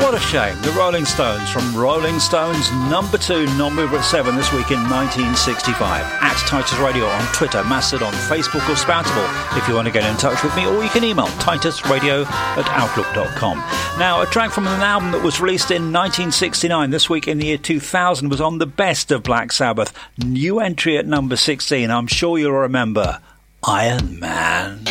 What a shame. The Rolling Stones from Rolling Stones number 2, non-mover at 7 this week in 1965. At Titus Radio on Twitter, Mastodon, Facebook or Spoutable if you want to get in touch with me, or you can email titusradio@outlook.com. Now, a track from an album that was released in 1969 this week in the year 2000 was on the best of Black Sabbath. New entry at number 16. I'm sure you'll remember Iron Man.